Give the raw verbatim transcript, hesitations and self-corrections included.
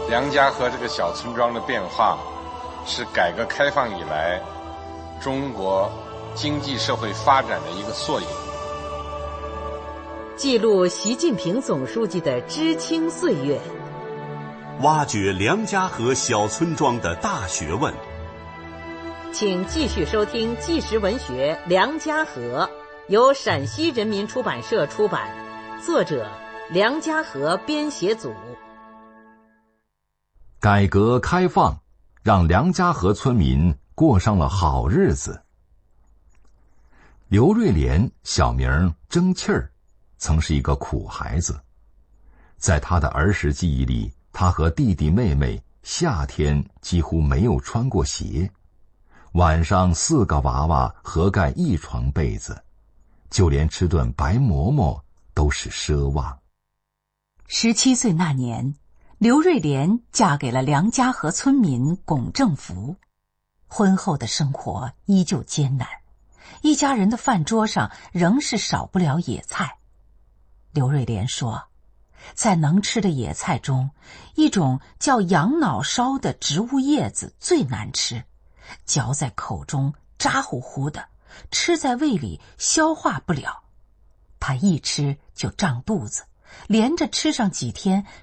梁家河这个小村庄的变化，是改革开放以来中国经济社会发展的一个缩影。 记录习近平总书记的知青岁月， 挖掘梁家河小村庄的大学问。 请继续收听纪实文学《梁家河》，由陕西人民出版社出版，作者梁家河编写组。 改革开放让梁家河村民过上了好日子。刘瑞莲，小名争气儿，曾是一个苦孩子。在他的儿时记忆里，他和弟弟妹妹夏天几乎没有穿过鞋，晚上四个娃娃合盖一床被子，就连吃顿白馍馍都是奢望。 十七岁那年，刘瑞莲嫁给了梁家河村民龚正福。婚后的生活依旧艰难，一家人的饭桌上仍是少不了野菜。刘瑞莲说，在能吃的野菜中，一种叫羊脑烧的植物叶子最难吃，嚼在口中渣乎乎的，吃在胃里消化不了。他一吃就胀肚子，连着吃上几天，